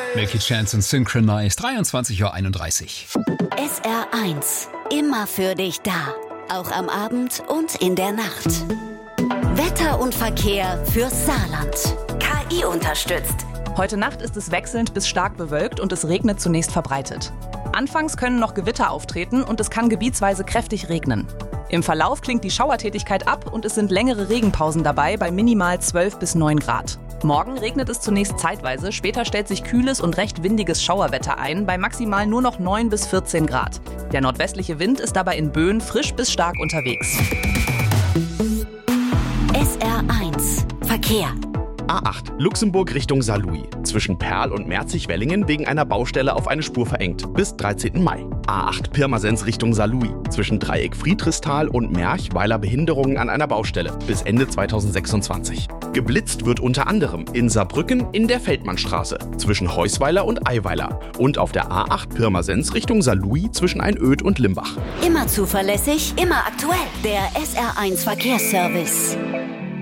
Milky Chance und Synchronized, 23:31 Uhr. SR1, immer für dich da. Auch am Abend und in der Nacht. Wetter und Verkehr fürs Saarland. KI unterstützt. Heute Nacht ist es wechselnd bis stark bewölkt und es regnet zunächst verbreitet. Anfangs können noch Gewitter auftreten und es kann gebietsweise kräftig regnen. Im Verlauf klingt die Schauertätigkeit ab und es sind längere Regenpausen dabei bei minimal 12 bis 9 Grad. Morgen regnet es zunächst zeitweise, später stellt sich kühles und recht windiges Schauerwetter ein, bei maximal nur noch 9 bis 14 Grad. Der nordwestliche Wind ist dabei in Böen frisch bis stark unterwegs. SR1 Verkehr. A8 Luxemburg Richtung Saarlouis. Zwischen Perl und Merzig-Wellingen wegen einer Baustelle auf eine Spur verengt. Bis 13. Mai. A8 Pirmasens Richtung Saarlouis. Zwischen Dreieck Friedrichsthal und Merch, weiler Behinderungen an einer Baustelle. Bis Ende 2026. Geblitzt wird unter anderem in Saarbrücken in der Feldmannstraße. Zwischen Heusweiler und Eiweiler. Und auf der A8 Pirmasens Richtung Saarlouis zwischen Einöd und Limbach. Immer zuverlässig, immer aktuell. Der SR1 Verkehrsservice.